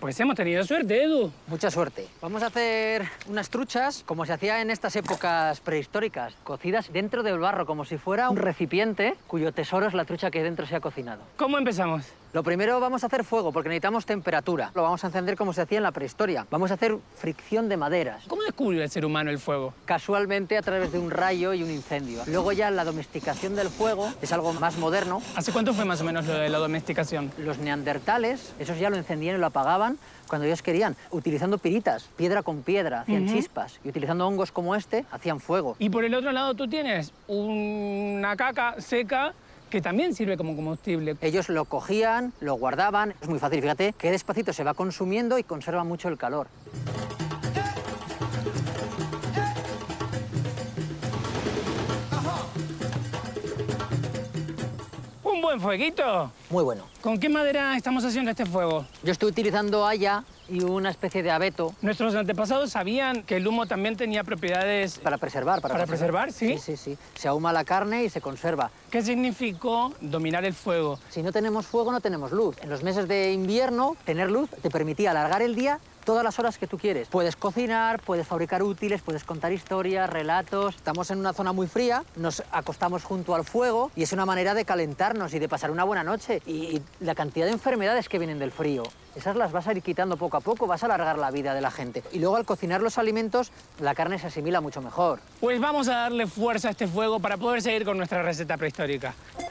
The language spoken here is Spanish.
Pues hemos tenido suerte, Edu. Mucha suerte. Vamos a hacer unas truchas como se hacía en estas épocas prehistóricas, cocidas dentro del barro, como si fuera un recipiente cuyo tesoro es la trucha que dentro se ha cocinado. ¿Cómo empezamos? Lo primero vamos a hacer fuego, porque necesitamos temperatura. Lo vamos a encender como se hacía en la prehistoria. Vamos a hacer fricción de maderas. ¿Cómo descubrió el ser humano el fuego? Casualmente a través de un rayo y un incendio. Luego ya la domesticación del fuego es algo más moderno. ¿Hace cuánto fue más o menos lo de la domesticación? Los neandertales, esos ya lo encendían y lo apagaban cuando ellos querían, utilizando piritas, piedra con piedra, hacían chispas. Y utilizando hongos como este, hacían fuego. Y por el otro lado tú tienes una caca seca que también sirve como combustible. Ellos lo cogían, lo guardaban. Es muy fácil, fíjate, que despacito se va consumiendo y conserva mucho el calor. Un buen fueguito. Muy bueno. ¿Con qué madera estamos haciendo este fuego? Yo estoy utilizando haya y una especie de abeto. Nuestros antepasados sabían que el humo también tenía propiedades... Para preservar. ¿Para preservar? Sí. Sí. Se ahuma la carne y se conserva. ¿Qué significó dominar el fuego? Si no tenemos fuego, no tenemos luz. En los meses de invierno, tener luz te permitía alargar el día todas las horas que tú quieres. Puedes cocinar, puedes fabricar útiles, puedes contar historias, relatos. Estamos en una zona muy fría, nos acostamos junto al fuego y es una manera de calentarnos y de pasar una buena noche. Y la cantidad de enfermedades que vienen del frío, esas las vas a ir quitando poco a poco, vas a alargar la vida de la gente. Y luego al cocinar los alimentos, la carne se asimila mucho mejor. Pues vamos a darle fuerza a este fuego para poder seguir con nuestra receta prehistórica.